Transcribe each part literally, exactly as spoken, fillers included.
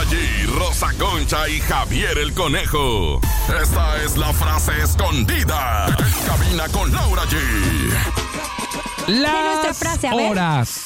G, Rosa Concha y Javier el Conejo. Esta es la frase escondida en Cabina con Laura G. Las frase, horas.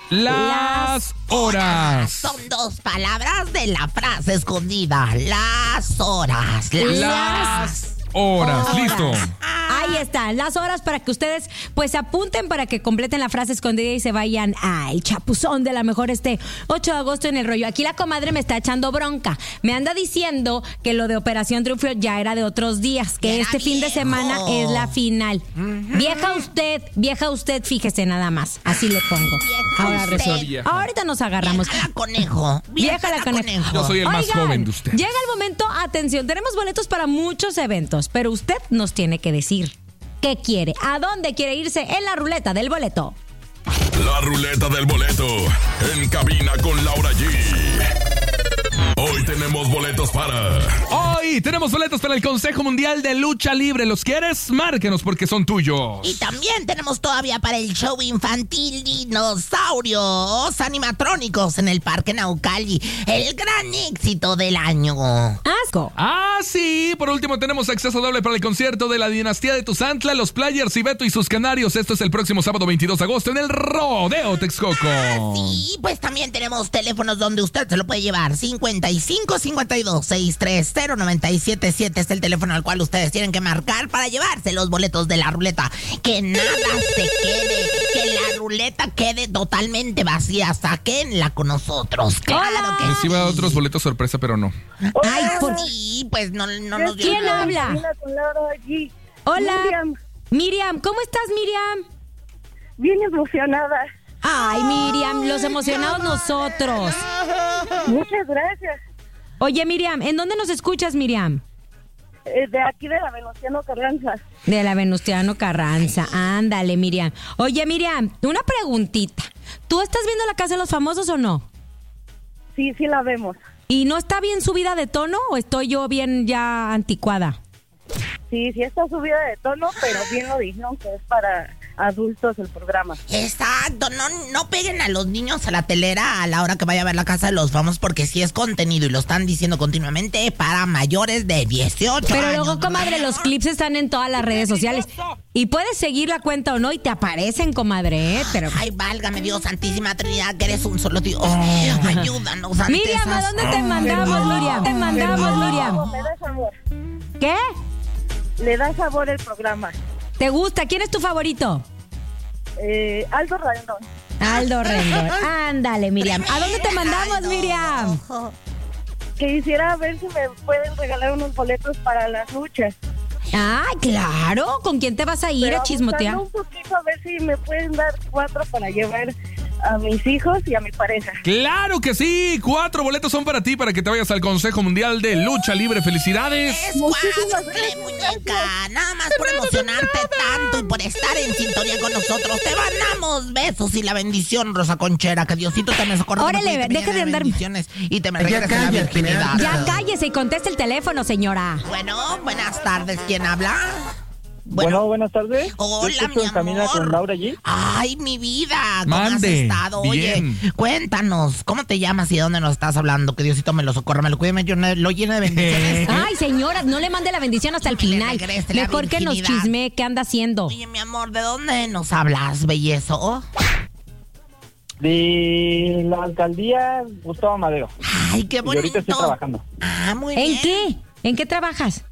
Las horas. Son dos palabras de la frase escondida. Las horas. Las, las horas. horas. Listo. Ahí están, las horas para que ustedes pues se apunten para que completen la frase escondida y se vayan al chapuzón de la mejor este ocho de agosto en el rollo. Aquí la comadre me está echando bronca. Me anda diciendo que lo de Operación Triunfo ya era de otros días, que este viejo. fin de semana es la final. Uh-huh. Vieja usted, vieja usted, fíjese nada más. Así le pongo. Vieja Ahora resulta. Ahorita nos agarramos. Vieja la conejo. Vieja, vieja la, la conejo. conejo. Yo soy el más Oigan, joven de usted. Llega el momento, atención, tenemos boletos para muchos eventos, pero usted nos tiene que decir ¿qué quiere? ¿A dónde quiere irse en la ruleta del boleto? La ruleta del boleto en Cabina con Laura G. Hoy tenemos boletos para... Hoy tenemos boletos para el Consejo Mundial de Lucha Libre. ¿Los quieres? Márquenos porque son tuyos. Y también tenemos todavía para el show infantil Dinosaurios Animatrónicos en el Parque Naucali. El gran éxito del año. ¡Asco! Ah, sí. Por último tenemos acceso doble para el concierto de la Dinastía de Tuzantla, los Players y Beto y sus Canarios. Esto es el próximo sábado veintidós de agosto en el Rodeo Texcoco. Ah, sí, pues también tenemos teléfonos donde usted se lo puede llevar. cincuenta y cinco, cincuenta y dos, sesenta y tres, cero noventa y siete siete es el teléfono al cual ustedes tienen que marcar para llevarse los boletos de la ruleta. Que nada se quede, que la ruleta quede totalmente vacía. Sáquenla con nosotros. Claro que sí. Reciba otros boletos sorpresa, pero no. Ay, por sí, pues no, no nos dio. ¿Quién habla? Hola. Miriam. Miriam, ¿cómo estás, Miriam? Bien emocionada. Ay, Miriam, los emocionados nosotros. Muchas gracias. Oye, Miriam, ¿en dónde nos escuchas, Miriam? Eh, de aquí de la Venustiano Carranza. De la Venustiano Carranza, ándale, Miriam. Oye, Miriam, una preguntita. ¿Tú estás viendo La Casa de los Famosos o no? Sí, sí la vemos. ¿Y no está bien subida de tono o estoy yo bien ya anticuada? Sí, sí está subida de tono, pero bien lo dijeron que es para adultos el programa. Exacto, no, no peguen a los niños a la telera a la hora que vaya a ver La Casa de los Famosos, porque sí es contenido y lo están diciendo continuamente para mayores de dieciocho Pero años. luego, comadre, los clips están en todas las redes sociales y puedes seguir la cuenta o no y te aparecen, comadre, ¿eh? Pero... Ay, válgame Dios, Santísima Trinidad, que eres un solo Dios. Oh, ayúdanos, Antesas. Miriam, ¿a dónde te mandamos, Miriam? Te mandamos, Miriam. Me da sabor. ¿Qué? Le da sabor el programa. ¿Te gusta? ¿Quién es tu favorito? Eh, Aldo Rendón. Aldo Rendón. Ándale, Miriam. ¿A dónde te mandamos, Aldo. Miriam? Quisiera ver si me pueden regalar unos boletos para las luchas. Ay, claro. ¿Con quién te vas a ir Pero a chismotear? un poquito a ver si me pueden dar cuatro para llevar a mis hijos y a mi pareja. ¡Claro que sí! Cuatro boletos son para ti, para que te vayas al Consejo Mundial de Lucha Libre. ¡Felicidades! Es cuádruple, muñeca. Nada más por emocionarte tanto y por estar en sintonía con nosotros. Te mandamos besos y la bendición, Rosa Conchera. Que Diosito te me socorra. Órale, deja de andar. Y te me regrese la virginidad. Ya cállese y conteste el teléfono, señora. Bueno, buenas tardes. ¿Quién habla? Bueno, bueno, buenas tardes. Hola, mi amor. Camina con Laura G. Ay, mi vida. ¿Cómo Mande. has estado? Bien. Oye, cuéntanos, ¿cómo te llamas y de dónde nos estás hablando? Que Diosito me lo socorra, me lo cuide, me lo llene de bendiciones. Ay, señora, no le mande la bendición hasta el Que le final. regrese la Mejor que nos virginidad. chisme, ¿qué anda haciendo? Oye, mi amor, ¿de dónde nos hablas, bellezo? De la alcaldía Gustavo Madero. Ay, qué bonito. Y ahorita estoy trabajando. Ah, muy bien. ¿En qué? ¿En qué trabajas?